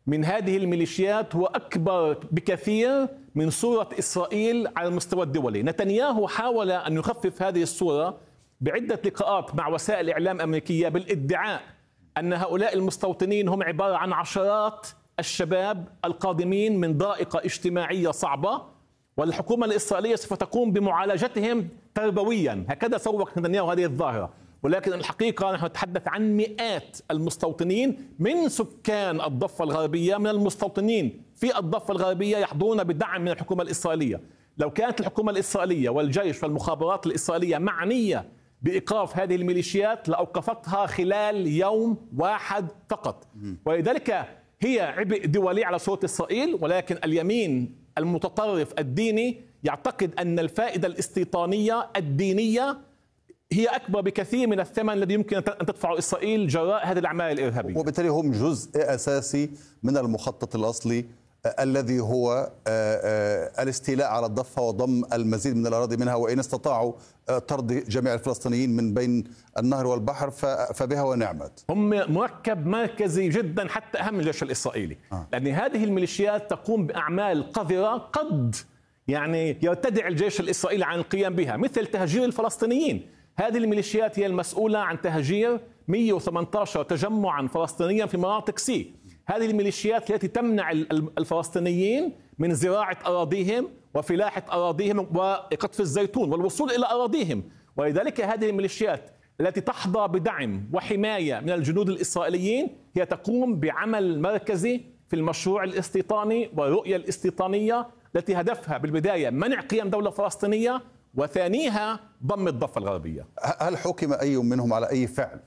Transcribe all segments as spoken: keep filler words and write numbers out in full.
من هذه الميليشيات هو أكبر بكثير من صورة إسرائيل على المستوى الدولي. نتنياهو حاول أن يخفف هذه الصورة بعدة لقاءات مع وسائل إعلام أمريكية بالادعاء أن هؤلاء المستوطنين هم عبارة عن عشرات الشباب القادمين من ضائقة اجتماعية صعبة، والحكومة الإسرائيلية سوف تقوم بمعالجتهم تربويا. هكذا سوق نتنياهو هذه الظاهرة، ولكن الحقيقة نحن نتحدث عن مئات المستوطنين من سكان الضفة الغربية، من المستوطنين في الضفة الغربية يحظون بدعم من الحكومة الإسرائيلية. لو كانت الحكومة الإسرائيلية والجيش والمخابرات الإسرائيلية معنية بإيقاف هذه الميليشيات لأوقفتها خلال يوم واحد فقط. ولذلك هي عبء دولي على صورة إسرائيل، ولكن اليمين المتطرف الديني يعتقد أن الفائدة الاستيطانية الدينية هي أكبر بكثير من الثمن الذي يمكن أن تدفعه إسرائيل جراء هذه الأعمال الإرهابية. وبالتالي هم جزء أساسي من المخطط الأصلي الذي هو الاستيلاء على الضفة وضم المزيد من الأراضي منها، وإن استطاعوا طرد جميع الفلسطينيين من بين النهر والبحر فبها ونعمت. هم مركب مركزي جدا حتى أهم الجيش الإسرائيلي، آه. لأن هذه الميليشيات تقوم بأعمال قذرة قد يعني يرتدع الجيش الإسرائيلي عن القيام بها، مثل تهجير الفلسطينيين. هذه الميليشيات هي المسؤولة عن تهجير مئة وثمانية عشر تجمعا فلسطينيا في مناطق سي. هذه الميليشيات التي تمنع الفلسطينيين من زراعة أراضيهم وفلاحة أراضيهم وقطف الزيتون والوصول إلى أراضيهم. ولذلك هذه الميليشيات التي تحظى بدعم وحماية من الجنود الإسرائيليين هي تقوم بعمل مركزي في المشروع الاستيطاني والرؤية الاستيطانية التي هدفها بالبداية منع قيام دولة فلسطينية، وثانيها ضم الضفة الغربية. هل حكم أي منهم على أي فعل؟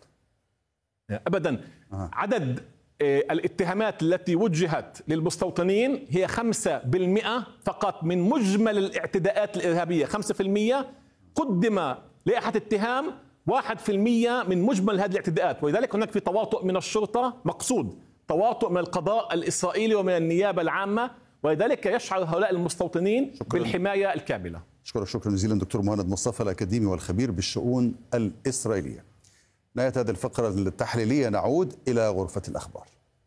أبدا. أه. عدد الاتهامات التي وجهت للمستوطنين هي خمسة بالمئة فقط من مجمل الاعتداءات الإرهابية. خمسة بالمئة قدم لائحة اتهام واحد بالمئة من مجمل هذه الاعتداءات، ولذلك هناك في تواطؤ من الشرطة مقصود، تواطؤ من القضاء الإسرائيلي ومن النيابة العامة، ولذلك يشعر هؤلاء المستوطنين شكرا. بالحماية الكاملة. شكرا شكرا جزيلا دكتور مهند مصطفى الأكاديمي والخبير بالشؤون الإسرائيلية. نهاية هذه الفقرة التحليلية نعود إلى غرفة الأخبار.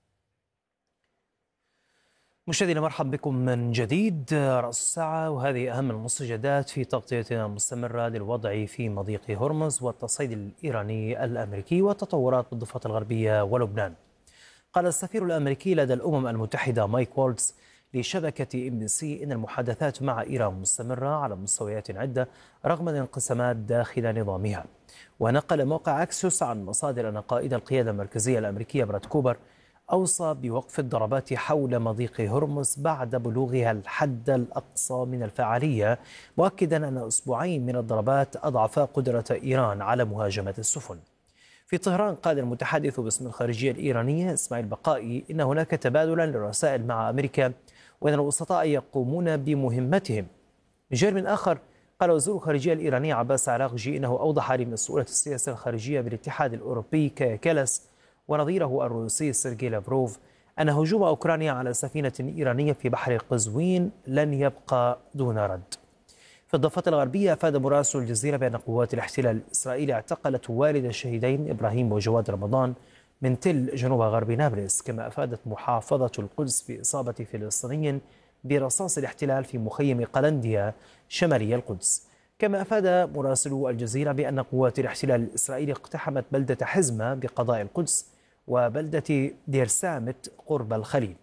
مشاهدينا مرحبا بكم من جديد. رأس الساعة وهذه أهم المستجدات في تغطيتنا المستمرة للوضع في مضيق هرمز والتصعيد الإيراني الأمريكي والتطورات بالضفة الغربية ولبنان. قال السفير الأمريكي لدى الأمم المتحدة مايك وولتز لشبكة إم بي سي إن المحادثات مع إيران مستمرة على مستويات عدة رغم الانقسامات داخل نظامها. ونقل موقع أكسوس عن مصادر أن قائد القيادة المركزية الأمريكية براد كوبر أوصى بوقف الضربات حول مضيق هرمز بعد بلوغها الحد الأقصى من الفعالية، مؤكدا أن أسبوعين من الضربات أضعفا قدرة إيران على مهاجمة السفن. في طهران قال المتحدث باسم الخارجية الإيرانية إسماعيل بقائي إن هناك تبادلا للرسائل مع أمريكا وأن الوسطاء يقومون بمهمتهم. من جانب آخر قال وزير الخارجية الإيراني عباس عراقجي إنه أوضح لمسؤولة السياسة الخارجية بالاتحاد الأوروبي كايا كالاس ونظيره الروسي سيرجي لافروف أن هجوم أوكرانيا على سفينة إيرانية في بحر قزوين لن يبقى دون رد. في الضفة الغربية أفاد مراسل الجزيرة بأن قوات الاحتلال الإسرائيلي اعتقلت والد الشهيدين إبراهيم وجواد رمضان من تل جنوب غرب نابلس، كما أفادت محافظة القدس بإصابة فلسطيني برصاص الاحتلال في مخيم قلنديا شمالي القدس. كما أفاد مراسل الجزيرة بأن قوات الاحتلال الإسرائيلي اقتحمت بلدة حزمة بقضاء القدس وبلدة دير سامت قرب الخليل،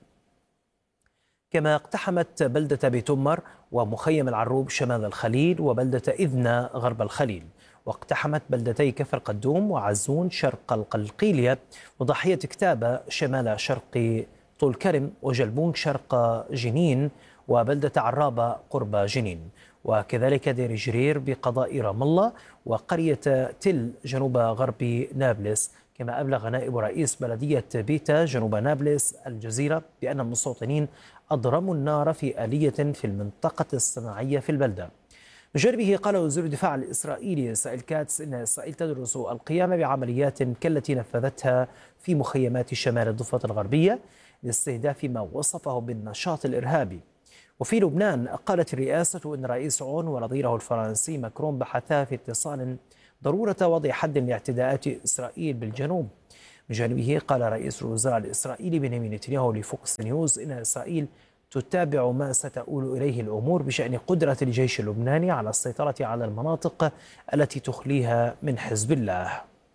كما اقتحمت بلدة بيتمر ومخيم العروب شمال الخليل وبلدة إذنة غرب الخليل، واقتحمت بلدتي كفر قدوم وعزون شرق القلقيلية وضاحية كتابة شمال شرق طول كرم وجلبون شرق جنين وبلدة عرابة قرب جنين، وكذلك دير جرير بقضاء رام الله وقرية تل جنوب غرب نابلس. كما أبلغ نائب رئيس بلدية بيتا جنوب نابلس الجزيرة بأن المستوطنين أضرموا النار في آلية في المنطقة الصناعية في البلدة. بجانبه قال وزير الدفاع الإسرائيلي إسرائيل كاتس إن إسرائيل تدرس القيام بعمليات كالتي نفذتها في مخيمات شمال الضفة الغربية لاستهداف ما وصفه بالنشاط الإرهابي. وفي لبنان قالت الرئاسة إن رئيس عون ونظيره الفرنسي ماكرون بحثا في اتصال ضرورة وضع حد لاعتداءات إسرائيل بالجنوب، من جانبه قال رئيس الوزراء الإسرائيلي بنيامين نتنياهو لفوكس نيوز إن إسرائيل تتابع ما ستؤول إليه الأمور بشأن قدرة الجيش اللبناني على السيطرة على المناطق التي تخليها من حزب الله.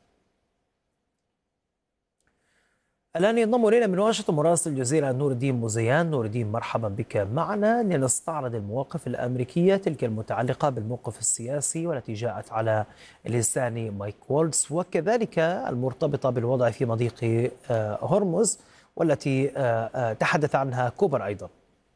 الآن ينضم إلينا من واشنطن مراسل الجزيرة نور الدين مزيان. نور الدين، مرحبا بك معنا. لنستعرض المواقف الأمريكية، تلك المتعلقة بالموقف السياسي والتي جاءت على لسان مايك وولتز، وكذلك المرتبطة بالوضع في مضيق هرمز والتي تحدث عنها كوبر أيضا.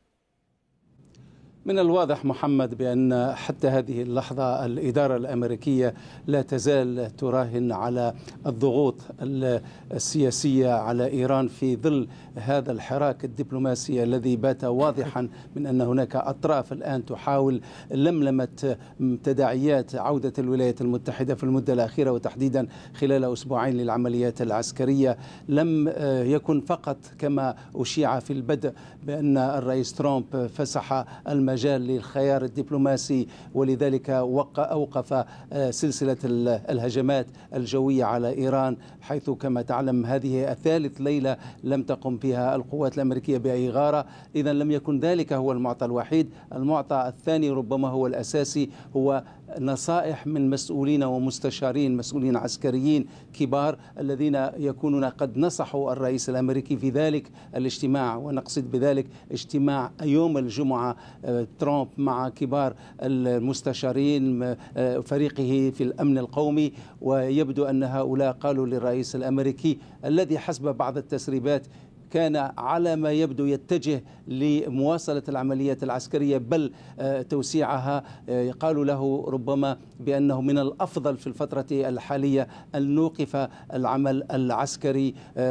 من الواضح محمد بأن حتى هذه اللحظة الإدارة الأمريكية لا تزال تراهن على الضغوط السياسية على إيران في ظل هذا الحراك الدبلوماسي الذي بات واضحا من أن هناك أطراف الآن تحاول لملمة تداعيات عودة الولايات المتحدة في المدة الأخيرة، وتحديدا خلال أسبوعين للعمليات العسكرية. لم يكن فقط كما أشيع في البدء بأن الرئيس ترامب فسح المجال للخيار الدبلوماسي، ولذلك أوقف سلسلة الهجمات الجوية على إيران، حيث كما تعلم هذه الثالث ليلة لم تقم فيها القوات الأمريكية بأي غارة. إذا لم يكن ذلك هو المعطى الوحيد. المعطى الثاني ربما هو الأساسي، هو نصائح من مسؤولين ومستشارين، مسؤولين عسكريين كبار الذين يكونون قد نصحوا الرئيس الأمريكي في ذلك الاجتماع، ونقصد بذلك اجتماع يوم الجمعة ترامب مع كبار المستشارين فريقه في الأمن القومي. ويبدو أن هؤلاء قالوا للرئيس الأمريكي الذي حسب بعض التسريبات كان على ما يبدو يتجه لمواصلة العمليات العسكرية بل توسيعها، قالوا له ربما بأنه من الأفضل في الفترة الحالية أن نوقف العمل العسكري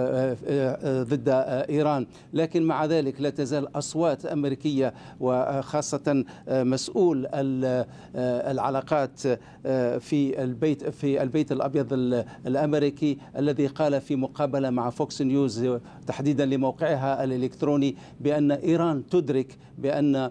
ضد إيران. لكن مع ذلك لا تزال أصوات أمريكية وخاصة مسؤول العلاقات في البيت في البيت الأبيض الأمريكي الذي قال في مقابلة مع فوكس نيوز تحديدا لموقعها الإلكتروني بأن إيران تدرك بأن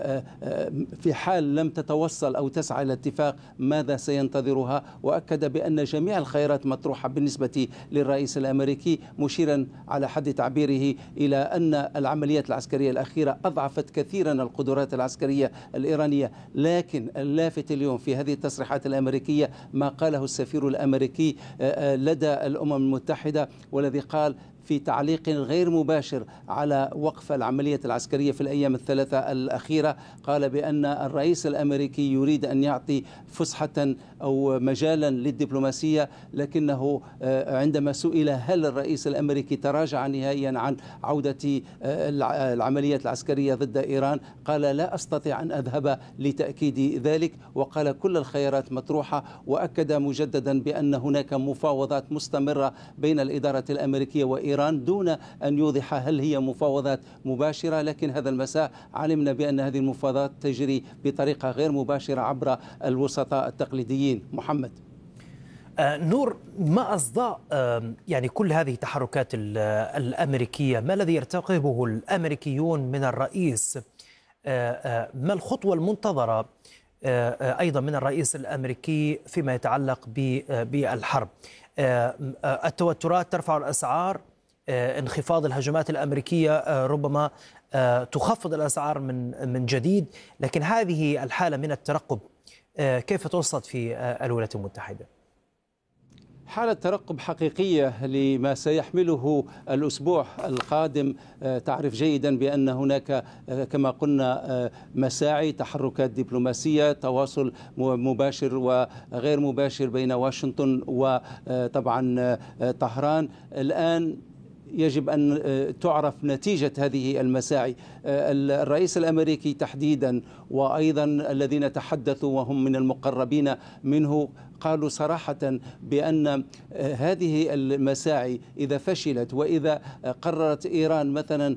في حال لم تتوصل أو تسعى إلى اتفاق ماذا سينتظرها، وأكد بأن جميع الخيارات مطروحة بالنسبة للرئيس الأمريكي، مشيرا على حد تعبيره إلى أن العمليات العسكرية الأخيرة أضعفت كثيرا القدرات العسكرية الإيرانية. لكن اللافت اليوم في هذه التصريحات الأمريكية ما قاله السفير الأمريكي لدى الأمم المتحدة، والذي قال في تعليق غير مباشر على وقف العملية العسكرية في الأيام الثلاثة الأخيرة، قال بأن الرئيس الأمريكي يريد أن يعطي فسحة أو مجالا للدبلوماسية، لكنه عندما سئل هل الرئيس الأمريكي تراجع نهائيا عن عودة العمليات العسكرية ضد إيران، قال لا أستطيع أن أذهب لتأكيد ذلك، وقال كل الخيارات مطروحة، وأكد مجددا بأن هناك مفاوضات مستمرة بين الإدارة الأمريكية وإيران دون أن يوضح هل هي مفاوضات مباشرة. لكن هذا المساء علمنا بأن هذه المفاوضات تجري بطريقة غير مباشرة عبر الوسطاء التقليديين. محمد آه نور، ما أصداء آه يعني كل هذه التحركات الأمريكية؟ ما الذي يرتقبه الأمريكيون من الرئيس؟ آه آه ما الخطوة المنتظرة آه آه أيضا من الرئيس الأمريكي فيما يتعلق بالحرب؟ آه آه التوترات ترفع الأسعار، انخفاض الهجمات الأمريكية ربما تخفض الأسعار من من جديد، لكن هذه الحالة من الترقب كيف توصد في الولايات المتحدة؟ حالة ترقب حقيقية لما سيحمله الأسبوع القادم. تعرف جيدا بأن هناك كما قلنا مساعي، تحركات دبلوماسية، تواصل مباشر وغير مباشر بين واشنطن وطبعا طهران. الآن يجب أن تعرف نتيجة هذه المساعي. الرئيس الأمريكي تحديدا وأيضا الذين تحدثوا وهم من المقربين منه قالوا صراحة بأن هذه المساعي إذا فشلت وإذا قررت إيران مثلا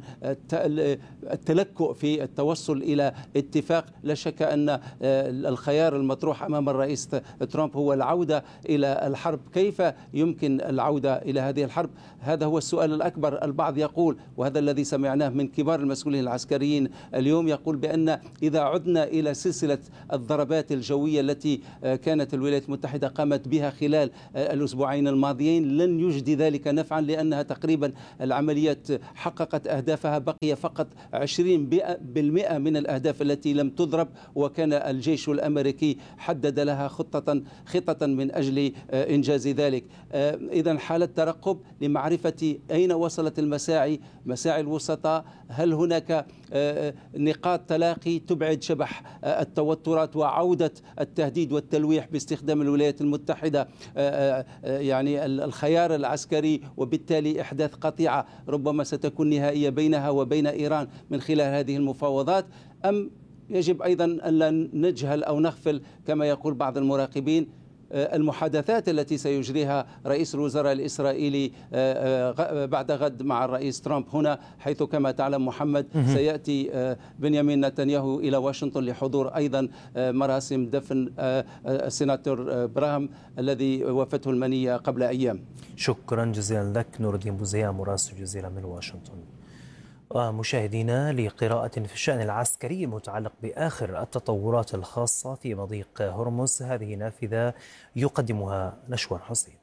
التلكؤ في التوصل إلى اتفاق، لا شك أن الخيار المطروح أمام الرئيس ترامب هو العودة إلى الحرب. كيف يمكن العودة إلى هذه الحرب؟ هذا هو السؤال الأكبر. البعض يقول، وهذا الذي سمعناه من كبار المسؤولين العسكريين اليوم، يقول بأن إذا عدنا إلى سلسلة الضربات الجوية التي كانت الولايات المتحدة المتحدة قامت بها خلال الأسبوعين الماضيين لن يجدي ذلك نفعا، لأنها تقريبا العمليات حققت أهدافها، بقي فقط عشرين بالمئة من الأهداف التي لم تضرب، وكان الجيش الأمريكي حدد لها خطة خطة من أجل إنجاز ذلك. إذن حالة ترقب لمعرفة أين وصلت المساعي، مساعي الوسطاء، هل هناك نقاط تلاقي تبعد شبح التوترات وعودة التهديد والتلويح باستخدام الولايات المتحدة يعني الخيار العسكري، وبالتالي إحداث قطيعة ربما ستكون نهائية بينها وبين إيران من خلال هذه المفاوضات، أم يجب أيضا ألا نجهل أو نغفل كما يقول بعض المراقبين المحادثات التي سيجريها رئيس الوزراء الإسرائيلي بعد غد مع الرئيس ترامب هنا، حيث كما تعلم محمد سيأتي بنيامين نتنياهو إلى واشنطن لحضور أيضا مراسم دفن السيناتور براهم الذي وفته المنية قبل أيام. شكرا جزيلا لك نور الدين بوزيا، مراسل جزيرة من واشنطن. ومشاهدينا لقراءة في الشأن العسكري المتعلق بآخر التطورات الخاصة في مضيق هرمز، هذه نافذة يقدمها نشوان حسين.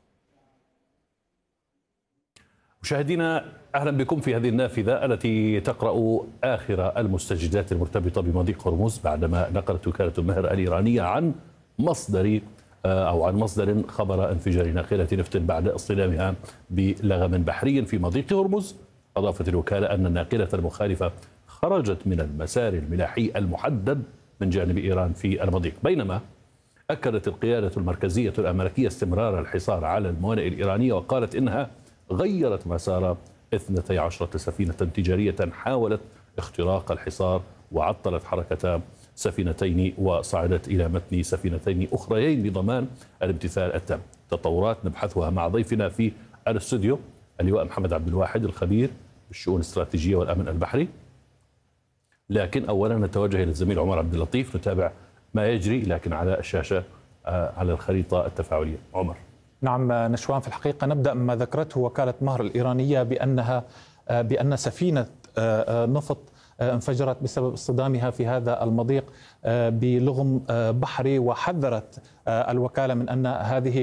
مشاهدينا أهلا بكم في هذه النافذة التي تقرأ آخر المستجدات المرتبطة بمضيق هرمز، بعدما نقلت وكالة المهر الإيرانية عن مصدر أو عن مصدر خبر انفجار ناقلة نفط بعد اصطدامها بلغم بحري في مضيق هرمز. أضافت الوكالة أن الناقلة المخالفة خرجت من المسار الملاحي المحدد من جانب إيران في المضيق، بينما أكدت القيادة المركزية الأمريكية استمرار الحصار على الموانئ الإيرانية، وقالت إنها غيرت مسار اثنتي عشرة سفينة تجارية حاولت اختراق الحصار، وعطلت حركة سفينتين وصعدت إلى متن سفينتين أخريين لضمان الامتثال التام. تطورات نبحثها مع ضيفنا في الاستوديو اللواء محمد عبد الواحد الخبير بالشؤون الاستراتيجية والأمن البحري. لكن أولا نتوجه إلى الزميل عمر عبد اللطيف نتابع ما يجري لكن على الشاشة على الخريطة التفاعلية. عمر. نعم نشوان، في الحقيقة نبدأ مما ذكرته وكالة مهر الإيرانية بأنها بأن سفينة نفط انفجرت بسبب اصطدامها في هذا المضيق بلغم بحري، وحذرت الوكالة من أن هذه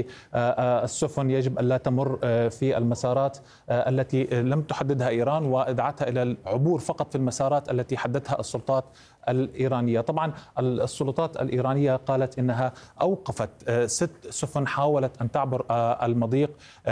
السفن يجب أن لا تمر في المسارات التي لم تحددها إيران، وادعتها إلى العبور فقط في المسارات التي حددها السلطات الإيرانية. طبعا السلطات الإيرانية قالت إنها أوقفت ست سفن حاولت أن تعبر المضيق،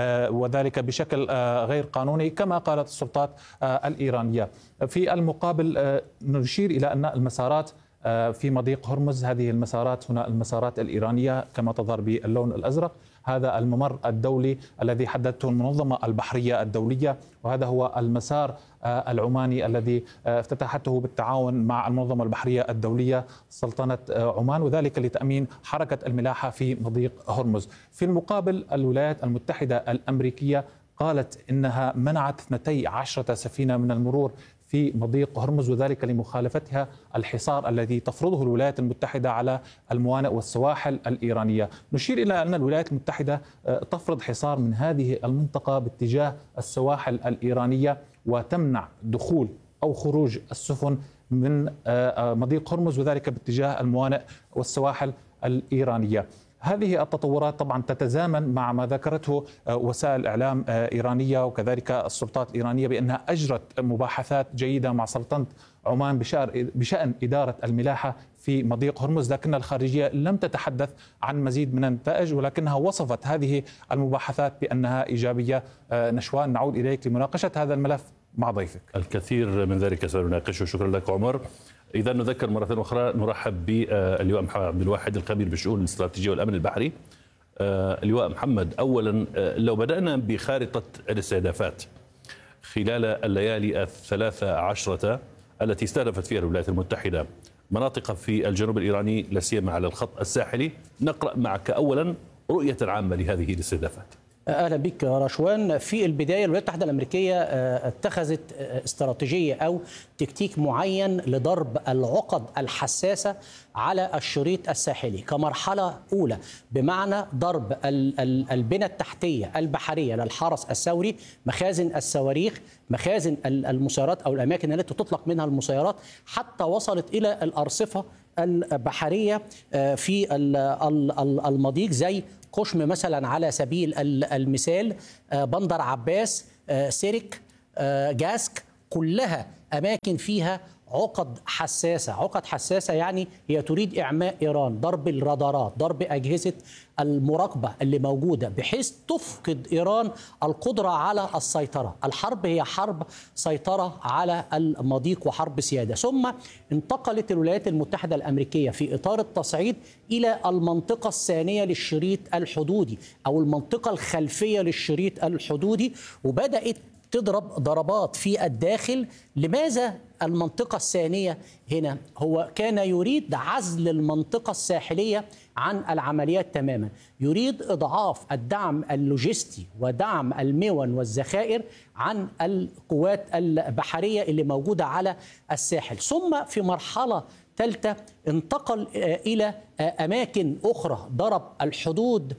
وذلك بشكل غير قانوني كما قالت السلطات الإيرانية. في المقابل نشير إلى أن المسارات في مضيق هرمز، هذه المسارات هنا المسارات الإيرانية كما تظهر باللون الأزرق، هذا الممر الدولي الذي حددته المنظمة البحرية الدولية، وهذا هو المسار العماني الذي افتتحته بالتعاون مع المنظمة البحرية الدولية سلطنة عمان، وذلك لتأمين حركة الملاحة في مضيق هرمز. في المقابل الولايات المتحدة الأمريكية قالت إنها منعت اثنتي عشرة سفينة من المرور في مضيق هرمز، وذلك لمخالفتها الحصار الذي تفرضه الولايات المتحدة على الموانئ والسواحل الإيرانية. نشير إلى أن الولايات المتحدة تفرض حصار من هذه المنطقة باتجاه السواحل الإيرانية، وتمنع دخول أو خروج السفن من مضيق هرمز، وذلك باتجاه الموانئ والسواحل الإيرانية. هذه التطورات طبعا تتزامن مع ما ذكرته وسائل إعلام إيرانية وكذلك السلطات الإيرانية بأنها أجرت مباحثات جيدة مع سلطنة عمان بشأن إدارة الملاحة في مضيق هرمز، لكن الخارجية لم تتحدث عن مزيد من النتائج، ولكنها وصفت هذه المباحثات بأنها إيجابية. نشوان، نعود إليك لمناقشة هذا الملف مع ضيفك. الكثير من ذلك سنناقشه. شكرا لك عمر. إذا نذكر مرة أخرى نرحب باللواء محمد عبد الواحد الخبير بالشؤون الاستراتيجية والأمن البحري. اللواء محمد، أولا لو بدأنا بخارطة الاستهدافات خلال الليالي الثلاثة عشرة التي استهدفت فيها الولايات المتحدة مناطق في الجنوب الإيراني لا سيما على الخط الساحلي، نقرأ معك أولا رؤية عامة لهذه الاستهدافات. اهلا بك رشوان. في البدايه الولايات المتحده الامريكيه اتخذت استراتيجيه او تكتيك معين لضرب العقد الحساسه على الشريط الساحلي كمرحله اولى، بمعنى ضرب البنى التحتيه البحريه للحرس الثوري، مخازن الصواريخ، مخازن المسيرات او الاماكن التي تطلق منها المسيرات، حتى وصلت الى الارصفه البحرية في المضيق زي قشم مثلا على سبيل المثال، بندر عباس، سيرك، جاسك، كلها أماكن فيها عقد حساسة. عقد حساسة يعني هي تريد إعماء إيران، ضرب الرادارات، ضرب أجهزة المراقبة اللي موجودة، بحيث تفقد إيران القدرة على السيطرة. الحرب هي حرب سيطرة على المضيق وحرب سيادة. ثم انتقلت الولايات المتحدة الأمريكية في إطار التصعيد إلى المنطقة الثانية للشريط الحدودي أو المنطقة الخلفية للشريط الحدودي، وبدأت تضرب ضربات في الداخل. لماذا المنطقة الثانية هنا؟ هو كان يريد عزل المنطقة الساحلية عن العمليات تماما، يريد إضعاف الدعم اللوجستي ودعم المون والذخائر عن القوات البحرية اللي موجودة على الساحل. ثم في مرحلة ثالثة انتقل إلى أماكن أخرى، ضرب الحدود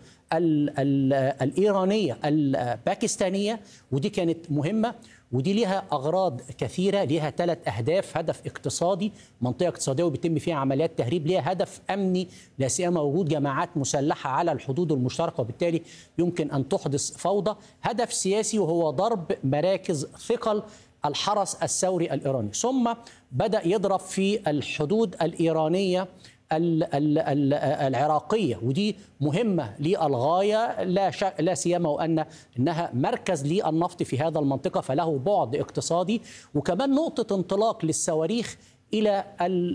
الإيرانية الباكستانية، ودي كانت مهمة، ودي لها أغراض كثيرة، لها ثلاث أهداف: هدف اقتصادي، منطقة اقتصادية وبيتم فيها عمليات تهريب، لها هدف أمني، لا سيما وجود جماعات مسلحة على الحدود المشتركة وبالتالي يمكن أن تحدث فوضى، هدف سياسي وهو ضرب مراكز ثقل الحرس الثوري الإيراني. ثم بدأ يضرب في الحدود الإيرانية العراقية، ودي مهمة للغاية، لا لا سيما وأن إنها مركز للنفط في هذا المنطقة، فله بعد اقتصادي وكمان نقطة انطلاق للصواريخ إلى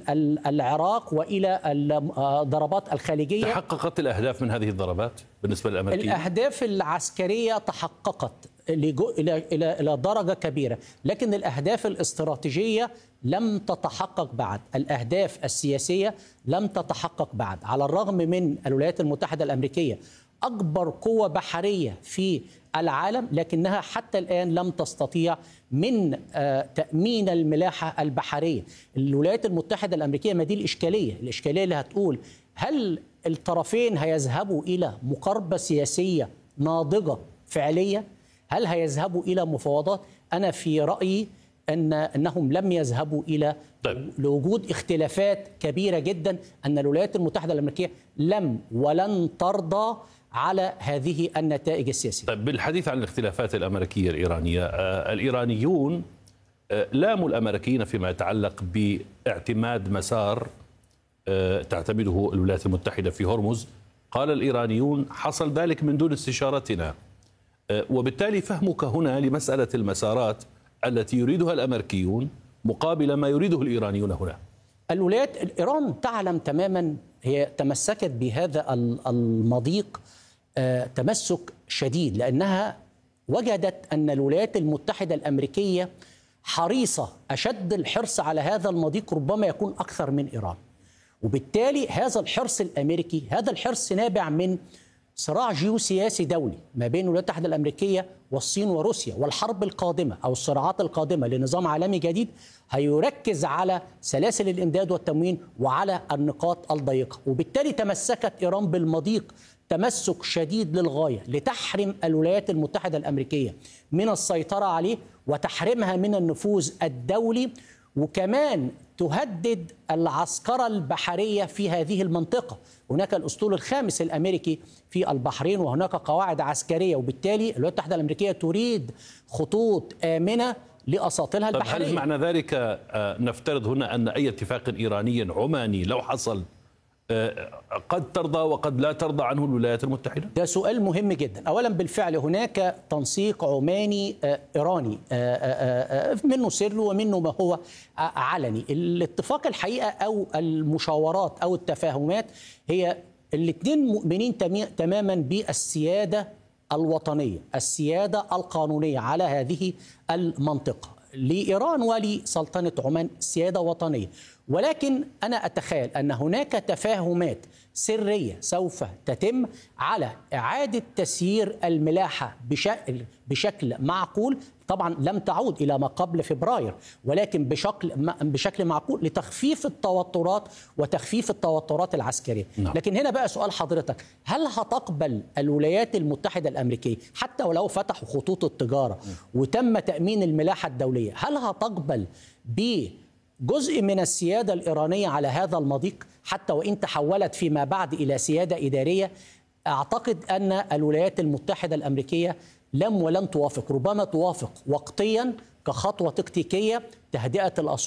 العراق وإلى الضربات الخارجية. تحققت الأهداف من هذه الضربات بالنسبة للأمريكيين؟ الأهداف العسكرية تحققت إلى إلى إلى درجة كبيرة، لكن الأهداف الاستراتيجية لم تتحقق بعد، الأهداف السياسية لم تتحقق بعد، على الرغم من الولايات المتحدة الأمريكية أكبر قوة بحرية في العالم، لكنها حتى الآن لم تستطيع من تأمين الملاحة البحرية. الولايات المتحدة الأمريكية، ما دي الإشكالية، الإشكالية اللي هتقول هل الطرفين هيذهبوا إلى مقاربة سياسية ناضجة فعلية؟ هل هيذهبوا إلى مفاوضات؟ أنا في رأيي أن أنهم لم يذهبوا إلى طيب. لوجود اختلافات كبيرة جدا، أن الولايات المتحدة الأمريكية لم ولن ترضى على هذه النتائج السياسية. طيب، بالحديث عن الاختلافات الأمريكية الإيرانية، آه الإيرانيون آه لاموا الأمريكيين فيما يتعلق باعتماد مسار آه تعتمده الولايات المتحدة في هرمز. قال الإيرانيون حصل ذلك من دون استشارتنا، آه وبالتالي فهمك هنا لمسألة المسارات التي يريدها الأمريكيون مقابل ما يريده الإيرانيون هنا. الولايات إيران تعلم تماما، هي تمسكت بهذا المضيق تمسك شديد، لأنها وجدت أن الولايات المتحدة الأمريكية حريصة أشد الحرص على هذا المضيق، ربما يكون أكثر من إيران، وبالتالي هذا الحرص الأمريكي، هذا الحرص نابع من صراع جيوسياسي دولي ما بين الولايات المتحدة الأمريكية والصين وروسيا، والحرب القادمة أو الصراعات القادمة لنظام عالمي جديد هيركز على سلاسل الإمداد والتموين وعلى النقاط الضيقة، وبالتالي تمسكت إيران بالمضيق تمسك شديد للغاية لتحرم الولايات المتحدة الأمريكية من السيطرة عليه وتحرمها من النفوذ الدولي، وكمان تهدد العسكرة البحرية في هذه المنطقة. هناك الأسطول الخامس الأمريكي في البحرين وهناك قواعد عسكرية، وبالتالي الولايات المتحدة الأمريكية تريد خطوط آمنة لأساطيلها البحرية. هل معنى ذلك نفترض هنا أن أي اتفاق إيراني عماني لو حصل قد ترضى وقد لا ترضى عنه الولايات المتحدة؟ ده سؤال مهم جدا. أولا بالفعل هناك تنسيق عماني إيراني منه سر ومنه ما هو علني. الاتفاق الحقيقة أو المشاورات أو التفاهمات هي الاثنين مؤمنين تماما بالسيادة الوطنية، السيادة القانونية على هذه المنطقة. لإيران ولسلطنة عمان سيادة وطنية، ولكن أنا أتخيل أن هناك تفاهمات سرية سوف تتم على إعادة تسيير الملاحة بشكل, بشكل معقول. طبعا لم تعود إلى ما قبل فبراير، ولكن بشكل بشكل معقول لتخفيف التوترات وتخفيف التوترات العسكرية. نعم. لكن هنا بقى سؤال حضرتك، هل هتقبل الولايات المتحدة الأمريكية حتى ولو فتحوا خطوط التجارة وتم تأمين الملاحة الدولية، هل هتقبل ب جزء من السيادة الإيرانية على هذا المضيق حتى وإن تحولت فيما بعد إلى سيادة إدارية، أعتقد أن الولايات المتحدة الأمريكية لم ولن توافق، ربما توافق وقتيا كخطوة تكتيكية تهدئة الأصوات